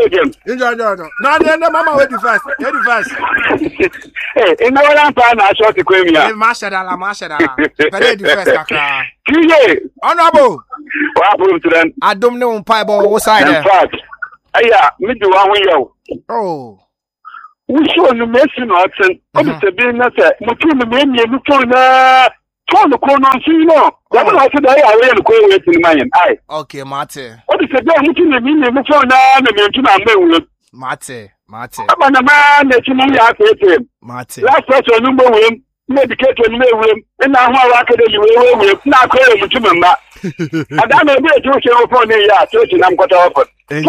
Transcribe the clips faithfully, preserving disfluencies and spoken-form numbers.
again. Enjoy, enjoy. Now, then, Mama, wait the first. Wait the first. Hey, in the one time, I shot the queen. Hey, Mashadala, Mashadala. Wait the first, Kakra. Kiye. Honorable. What happened to them? I don't know, Pieball, what side? In fact, yeah, me do one way out. Oh. We show the messing option. Obviously, being that, Mutum, the men, you look for the phone, the corner, you know. That's what I said. I really go with in my eye. Okay, Mate. What is the day? Mutum, the men, you look for now, and the men, Mate, Mate. I'm a man that you know, I him. Mate. Last person, number one, medicate and name, and now I can do you now call him to remember. And I may be a Jewish for me, yeah, church, and I'm got offered.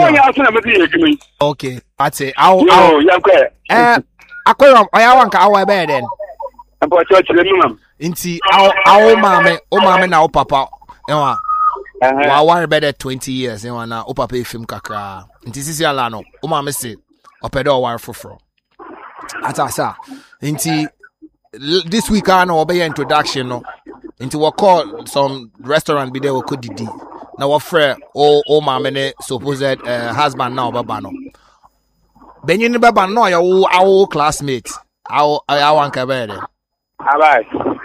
Okay, Mate. I'll, I'll, eh, Aquarium, I want our bed then. About church, minimum. Inti, our mammy, oh, mammy, now, papa. Ewa, I want better twenty years, you know, oh, papa, film kakra. Inti, this is your lano, oh, mammy, say, or pedo wire for fro. Atasa, inti, this week I know, obey introduction, no. Into what call some restaurant be there we could didi. Now what friend oh oh mamene supposed uh, husband now baba no. Benyin baba no your our classmate. Our our one kabere. Alright.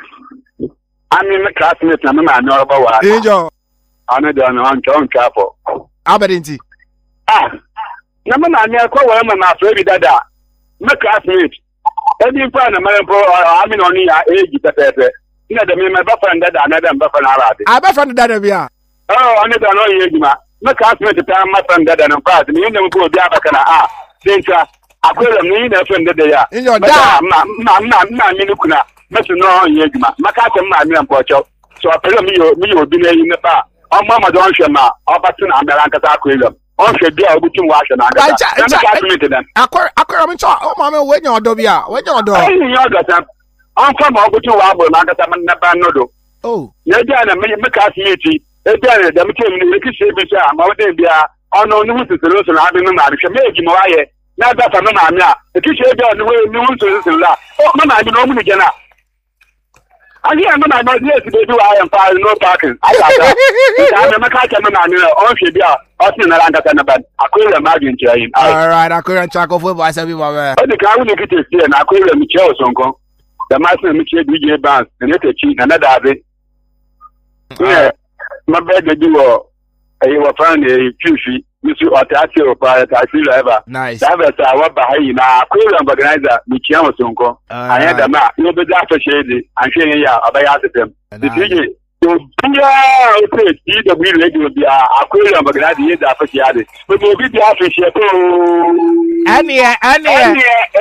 I'm in the classmate na me ma no about what. Angel. Ana dey no on on chapo. Abedinti. Ah. Na me na me akwa wa ma na afre bi dada. Me classmate. Edi pa na me po I mean oni ya age pepepe. Ina da me my boyfriend dada na da boyfriend arabe. Ah boyfriend dada bia. Oh, I don't know you, ma. My classmate, my friend, that and part. You never go there, but ah, Dinka. I could have need a friend that they are. In your dad, Mamma, Minukuna, Mister No, Yegma, Macata, my man, Pocho. So I tell me, you will be in the bar. Oh, Mamma, don't share my opportunity. I'm the Aquarium. On should be able to wash and I calculated them. Aquarium, oh, Mamma, when you're Dobia, when you're Dobia. I'm from over to Wabo, Nagata. Oh, you're done a Macati. Ebe dem tem ni kisi bi sha ma wode bia ono nu susuru so na abi no ma rehwe meji mo aye na da fa no ma me a kisi ebe onu we ni susuru so la o ma ma bi no mu ni gena ayi an na no dey ti do I am fine no parking ayi ada da me ka cha me na ni o hwe bia o ti na randa na bad akoyre ma bi ntia yin all right akoyre chako fo ba sa bi ba we o de ka wu ni kiti sie na akoyre mi che o sonko da ma se mi che D J Banks ne te chi na na da be yeah. My bed do a you were found a fushi, you see what I feel about I feel ever. Nice. That was our Bahina, Quillan organizer, Michiamo Sunko. I had a map, you'll be after shady, and saying, yeah, I asked them. The D J, so, yeah, okay, D W lady will be a Quillan organizer after she had it. But we'll be the after she Anya, Anya,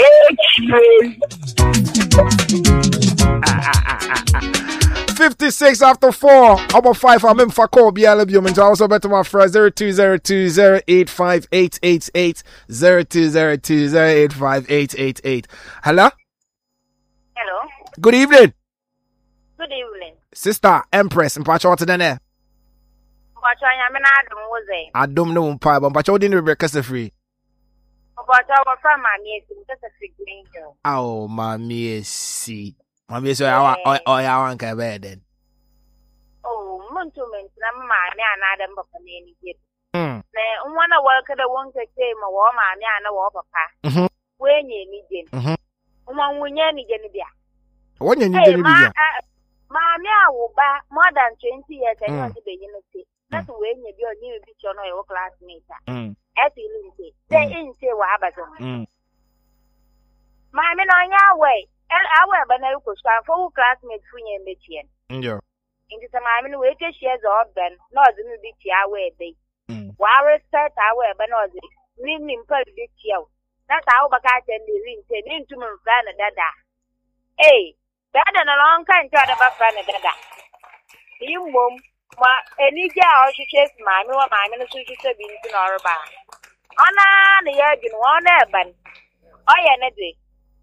fifty-six after four. About five. I'm in for call. Be albium. And also better my friend zero two zero two zero eight five eight eight eight zero two zero two zero eight five eight eight eight. Hello. Hello. Good evening. Good evening. Sister Empress. And Pacho to the ne. Pacho, I'm an Adam was it? I don't know. Pacho, Pacho didn't Rebecca free. Pacho, our friend, my niece, just a freak angel. Oh, my niece. Mami so ya o ya wan ka be den. Oh, muntu men na ma me anadam papa na ni je. Mm. Na nwana wa ka da won ka ke ma wo ma me ana wo papa. Mhm. We nye ni je. Mhm. Nwa nwunye ni je ni bia. Wo nye ni je ni bia. Ma me awo ba more than twenty years I want to be in the That's we nye bi o ni bi cho no your classmate. Mm. E ti lu nte. Say in say wa abazo. Mm. Ma me no nya we. And our banner could stand for classmates for you and Michigan. Yeah. Into some I mean, we just shares of Ben, not the new bit our way. While set our banner, lean in per bit yow. That's our bacat and the ring, ten into my friend dada. Eh, better than a long time to the back friend dada. You mum, ma, any girl she says, mammy, or my minister to be in our bar. Anna, the urgent one urban. Oh, yeah, Neddy.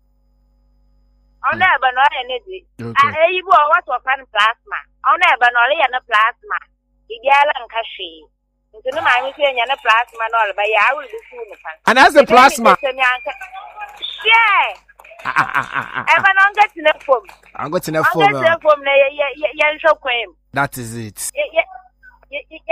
On never know energy. I you go what was fan plasma. On never know a plasma. The girl and cashy. Into the mind saying a plasma all by I will do soon. And as a plasma. Yeah. Ever on getting a form. I'm getting a form. That is it.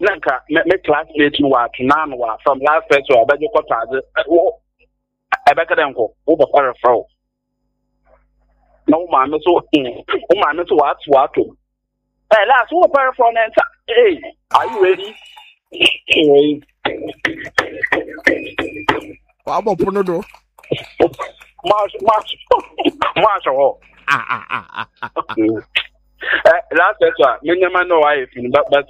Nanka, me classmates who are to Nan from last festival, but you got I better than go over for a fro. No, mamma, so, oh, mamma, so what's what to? Hey, last one pair for an answer. Hey, are you ready? What about Punodo? Marsh, Marsh, Marshall. Ah, ah, ah, ah, ah. Last festival, many man know I, but